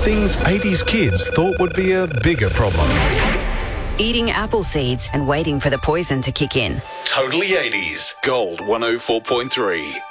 things 80s kids thought would be a bigger problem. Eating apple seeds and waiting for the poison to kick in. Totally 80s. Gold 104.3.